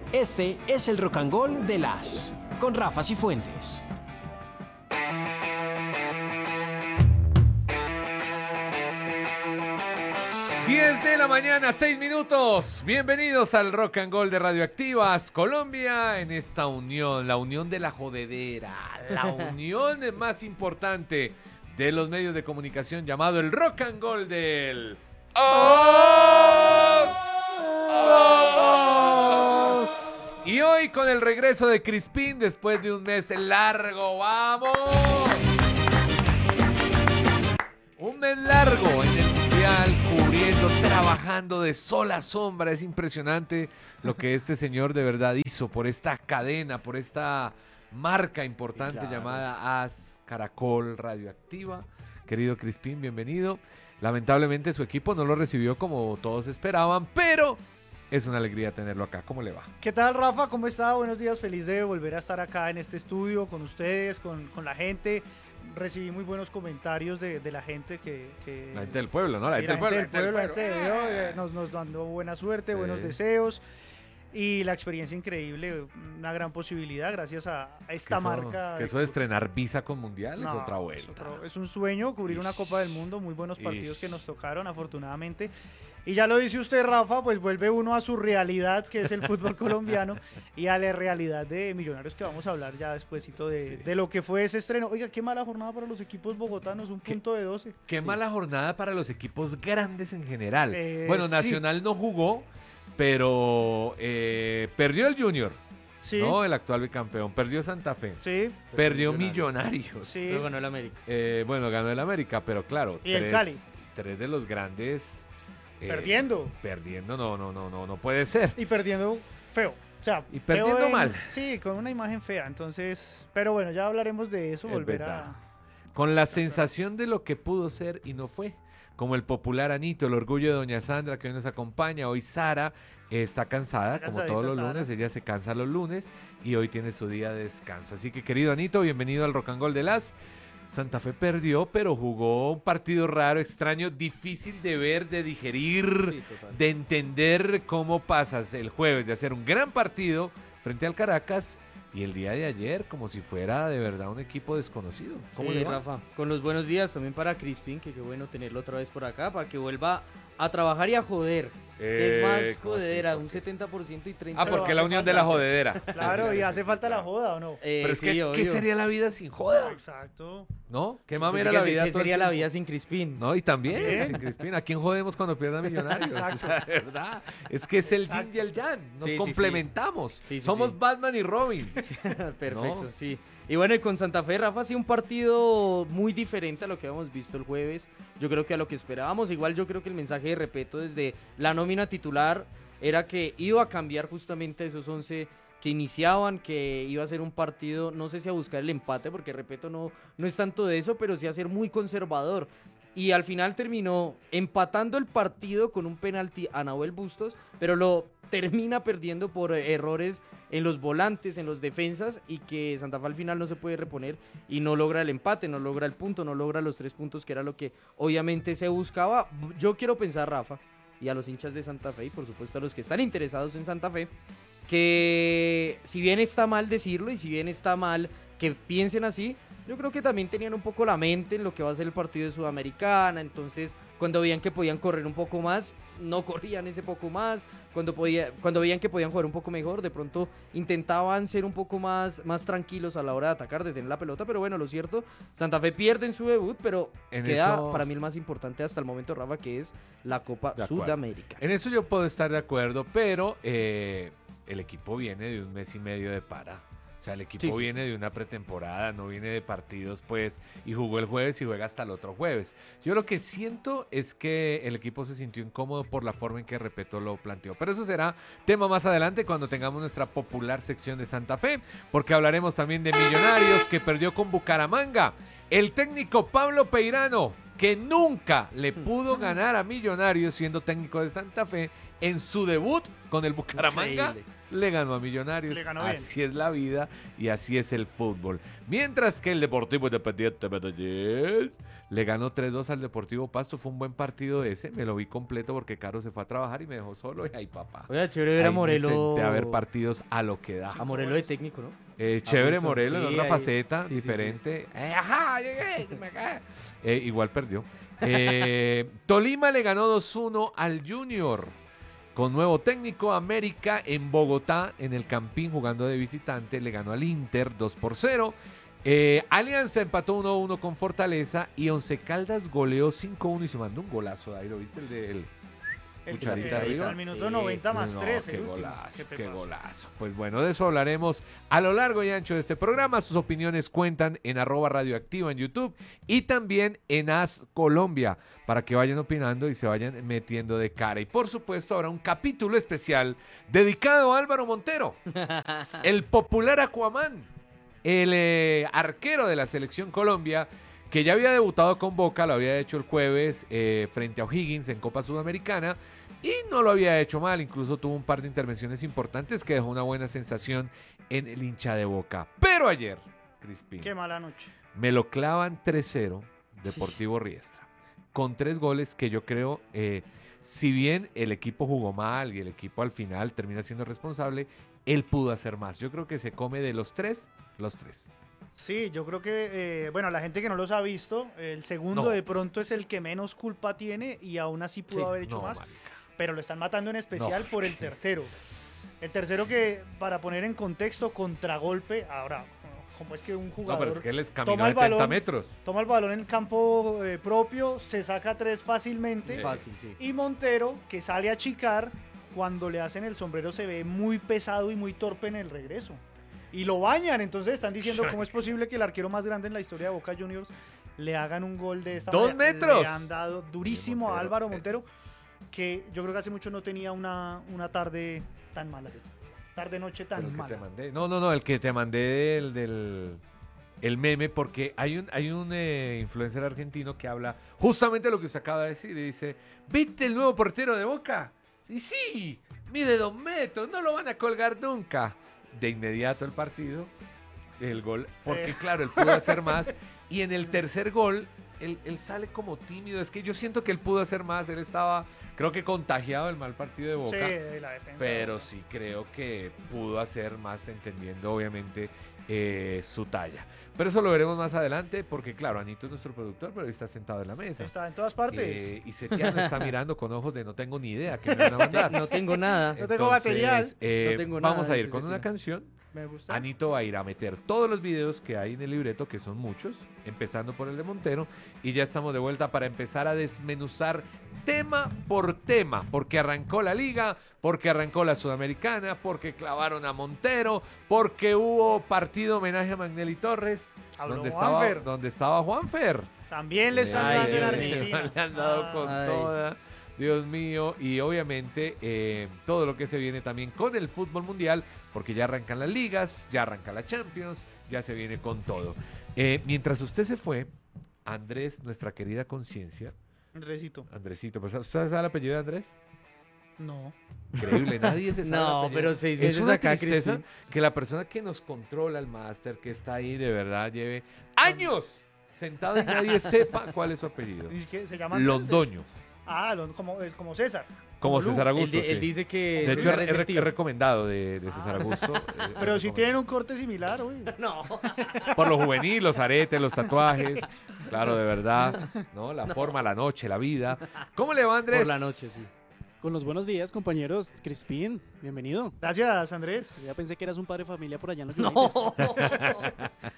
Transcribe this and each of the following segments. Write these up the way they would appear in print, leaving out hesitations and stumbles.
Este es el Rock and Roll de las con Rafa Cifuentes. Diez de la mañana, 6 minutos. Bienvenidos al Rock and Roll de Radioactivas Colombia en esta unión, la unión de la jodedera, la unión más importante de los medios de comunicación llamado el Rock and Roll del Y hoy con el regreso de Crispín después de un mes largo, ¡vamos! Un mes largo en el Mundial, cubriendo, trabajando de sol a sombra. Es impresionante lo que este señor de verdad hizo por esta cadena, por esta marca importante llamada AS Caracol Radioactiva. Querido Crispín, bienvenido. Lamentablemente su equipo no lo recibió como todos esperaban, pero es una alegría tenerlo acá. ¿Cómo le va? ¿Qué tal, Rafa? ¿Cómo está? Buenos días, feliz de volver a estar acá en este estudio con ustedes, con la gente. Recibí muy buenos comentarios de la gente que... La gente del pueblo, ¿no? La gente del pueblo. La gente de Dios, nos mandó buena suerte, buenos deseos. Y la experiencia increíble, una gran posibilidad gracias a esta marca. Es que eso de estrenar visa con Mundial es otra vuelta. Es un sueño cubrir una Copa del Mundo, muy buenos partidos que nos tocaron afortunadamente. Y ya lo dice usted, Rafa, pues vuelve uno a su realidad, que es el fútbol colombiano, y a la realidad de Millonarios, que vamos a hablar ya despuesito de lo que fue ese estreno. Oiga, qué mala jornada para los equipos bogotanos, un punto de 12. Qué mala jornada para los equipos grandes en general. Bueno, Nacional no jugó, pero perdió el Junior, ¿no? El actual bicampeón. Perdió Santa Fe. Sí. Perdió Millonarios. Sí. Luego ganó el América. Bueno, ganó el América, pero claro. Y el Cali. Tres de los grandes... Perdiendo, no puede ser. Y perdiendo feo. O sea, y perdiendo mal. Sí, con una imagen fea. Entonces, pero bueno, ya hablaremos de eso, Con la sensación de lo que pudo ser y no fue. Como el popular Anito, el orgullo de doña Sandra que hoy nos acompaña. Hoy Sara está cansada, como todos los lunes. Ella se cansa los lunes y hoy tiene su día de descanso. Así que, querido Anito, bienvenido al Rock and Roll de las. Santa Fe perdió, pero jugó un partido raro, extraño, difícil de ver, de digerir, de entender cómo pasas el jueves de hacer un gran partido frente al Caracas y el día de ayer como si fuera de verdad un equipo desconocido. ¿Cómo le va? Rafa, con los buenos días también para Crispín, que qué bueno tenerlo otra vez por acá, para que vuelva a trabajar y a joder. Es más jodedera, un 70% y 30%. Porque la unión de la jodedera. Claro, y hace falta la joda, ¿o no? Pero es que, ¿qué sería la vida sin joda? Exacto. ¿No? ¿Qué mamera la vida? ¿Qué sería la vida sin Crispín? No, y también sin Crispin. ¿A quién jodemos cuando pierda Millonarios? O sea, de verdad. Es que es el yin y el yang. Nos complementamos. Sí, somos Batman y Robin. Perfecto, ¿no? Sí. Y bueno, y con Santa Fe, Rafa, sí, un partido muy diferente a lo que habíamos visto el jueves. Yo creo que a lo que esperábamos. Igual yo creo que el mensaje de Repeto desde la nómina titular era que iba a cambiar justamente esos 11 que iniciaban, que iba a ser un partido, no sé si a buscar el empate, porque Repeto no es tanto de eso, pero sí a ser muy conservador. Y al final terminó empatando el partido con un penalti a Nahuel Bustos, pero lo termina perdiendo por errores en los volantes, en los defensas, y que Santa Fe al final no se puede reponer y no logra el empate, no logra el punto, no logra los 3 puntos, que era lo que obviamente se buscaba. Yo quiero pensar, Rafa, y a los hinchas de Santa Fe, y por supuesto a los que están interesados en Santa Fe, que si bien está mal decirlo y si bien está mal que piensen así, yo creo que también tenían un poco la mente en lo que va a ser el partido de Sudamericana. Entonces, cuando veían que podían correr un poco más, no corrían ese poco más. Cuando veían que podían jugar un poco mejor, de pronto intentaban ser un poco más tranquilos a la hora de atacar, de tener la pelota. Pero bueno, lo cierto, Santa Fe pierde en su debut, pero queda para mí el más importante hasta el momento, Rafa, que es la Copa Sudamérica. En eso yo puedo estar de acuerdo, pero el equipo viene de un mes y medio de para. O sea, el equipo viene de una pretemporada, no viene de partidos, pues, y jugó el jueves y juega hasta el otro jueves. Yo lo que siento es que el equipo se sintió incómodo por la forma en que Repeto lo planteó. Pero eso será tema más adelante cuando tengamos nuestra popular sección de Santa Fe, porque hablaremos también de Millonarios, que perdió con Bucaramanga. El técnico Pablo Peirano, que nunca le pudo ganar a Millonarios siendo técnico de Santa Fe, en su debut con el Bucaramanga, Increíble. le ganó a Millonarios. Le ganó bien. Así es la vida y así es el fútbol. Mientras que el Deportivo Independiente Medellín le ganó 3-2 al Deportivo Pasto. Fue un buen partido ese. Me lo vi completo porque Caro se fue a trabajar y me dejó solo. Y ahí, papá. Oiga, chévere ver a Ahí me Morelo. senté a ver partidos a lo que da. A Morelo de técnico, ¿no? Chévere Wilson, Morelo en sí, otra ahí- faceta, sí, sí, diferente. Ajá, llegué, me cae. Igual perdió. Tolima le ganó 2-1 al Junior. Con nuevo técnico, América en Bogotá, en el Campín, jugando de visitante, le ganó al Inter 2-0. Alianza empató 1-1 con Fortaleza y Once Caldas goleó 5-1 y se mandó un golazo. Ahí lo viste, el de cucharita arriba. Al minuto Sí. 90 más No, 3. qué golazo, qué pepazo. golazo. Pues bueno, de eso hablaremos a lo largo y ancho de este programa. Sus opiniones cuentan en @radioactiva en YouTube y también en As Colombia para que vayan opinando y se vayan metiendo de cara. Y por supuesto habrá un capítulo especial dedicado a Álvaro Montero, el popular Aquaman, el arquero de la Selección Colombia, que ya había debutado con Boca, lo había hecho el jueves frente a O'Higgins en Copa Sudamericana y no lo había hecho mal, incluso tuvo un par de intervenciones importantes que dejó una buena sensación en el hincha de Boca. Pero ayer, Crispín, Qué mala noche. me lo clavan 3-0 Deportivo Riestra, con 3 goles que yo creo, si bien el equipo jugó mal y el equipo al final termina siendo responsable, él pudo hacer más. Yo creo que se come de los 3, los 3. Sí, yo creo que, bueno, la gente que no los ha visto, el segundo No. de pronto es el que menos culpa tiene y aún así pudo Sí, haber hecho No, más, marica. pero lo están matando en especial No. por el tercero. El tercero que, para poner en contexto, contragolpe, ahora, como es que un No, jugador pero es que él les caminó toma el 70 balón, metros. toma el balón en el campo propio, se saca 3 fácilmente Fácil, sí. y Montero, que sale a achicar, cuando le hacen el sombrero se ve muy pesado y muy torpe en el regreso. Y lo bañan, entonces están diciendo cómo es posible que el arquero más grande en la historia de Boca Juniors le hagan un gol de esta 2 manera. metros. Le han dado durísimo a Montero. Álvaro Montero, que yo creo que hace mucho no tenía una tarde tan mala. Tarde-noche Pero tan el que te mala. mandé. No, el que te mandé el meme, porque hay un influencer argentino que habla justamente lo que usted acaba de decir y dice, ¿viste el nuevo portero de Boca? Y sí, mide 2 metros, no lo van a colgar nunca. De inmediato el partido, el gol, porque claro, él pudo hacer más y en el tercer gol él sale como tímido, es que yo siento que él pudo hacer más, él estaba creo que contagiado del mal partido de Boca. Sí, de la defensa. Pero sí creo que pudo hacer más entendiendo obviamente su talla. Pero eso lo veremos más adelante porque claro, Anito es nuestro productor, pero está sentado en la mesa. Está en todas partes. Y Setiano está mirando con ojos de no tengo ni idea que me van a mandar. No tengo nada. No tengo material. Entonces, No tengo vamos nada, a ir dice con una Setiano. canción. Me gusta. Anito va a ir a meter todos los videos que hay en el libreto, que son muchos, empezando por el de Montero, y ya estamos de vuelta para empezar a desmenuzar tema por tema, porque arrancó la liga, porque arrancó la Sudamericana, porque clavaron a Montero, porque hubo partido homenaje a Magnelli Torres, Habló donde Juanfer. estaba Juanfer. También le están Ay, dando en Dios Argentina. Le han dado Ah, con Ay. toda, Dios mío, y obviamente todo lo que se viene también con el fútbol mundial, porque ya arrancan las ligas, ya arranca la Champions, ya se viene con todo. Mientras usted se fue, Andrés, nuestra querida conciencia, Andresito. Andresito, pues, ¿usted sabe el apellido de Andrés? No. Increíble, nadie se sabe el No, apellido. pero 6 Es meses una acá, tristeza Crispín. que la persona que nos controla el máster, que está ahí de verdad, lleve años sentado y nadie sepa cuál es su apellido. Dice que se llama Londoño, Ah, como César. como Lu. César Augusto. Él sí. dice que De hecho, César es, es el tío. recomendado de César Augusto. Pero si tienen un corte similar, uy. No. Por lo juvenil, los aretes, los tatuajes. Claro, de verdad. ¿No? La forma, la noche, la vida. ¿Cómo le va, Andrés? Por la noche, sí. Con los buenos días, compañeros. Crispín, bienvenido. Gracias, Andrés. Ya pensé que eras un padre de familia por allá en los No. United.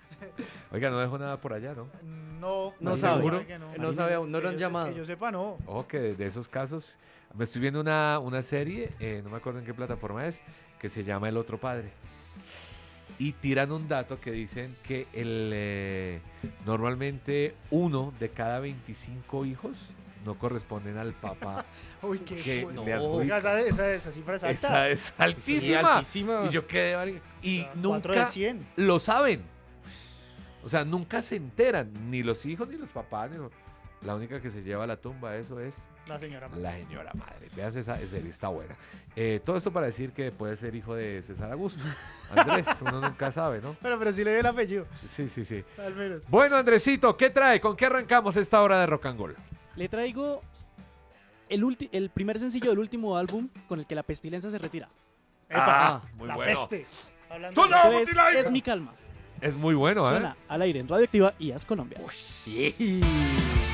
Oiga, no dejo nada por allá, ¿no? No sabe. seguro No sabe aún, no lo han Que llamado. yo sepa, no. Ojo que de esos casos, me estoy viendo una serie, no me acuerdo en qué plataforma es, que se llama El Otro Padre. Y tiran un dato que dicen que normalmente 1 de cada 25 hijos no corresponden al papá Uy, qué que bueno. le Oiga, adjudica. esa cifra es alta. Esa es altísima. altísima. Y yo quedé... Y 4 de nunca 100. lo saben. O sea, nunca se enteran, ni los hijos ni los papás. la única que se lleva a la tumba, eso es La señora madre. la señora madre. Veas esa serie, está buena. Todo esto para decir que puede ser hijo de César Augusto. Andrés, uno nunca sabe, ¿no? Pero sí le dio el apellido, Sí, sí, sí. al menos. Bueno, Andresito, ¿qué trae? ¿Con qué arrancamos esta hora de Rock and Roll? Le traigo el primer sencillo del último álbum con el que la Pestilencia se retira. Epa, muy la bueno. peste. Hablando ¡Suena! de- Esto es Mi Calma. Es muy bueno, ¿eh? Suena al aire en Radioactiva y As Colombia. Sí.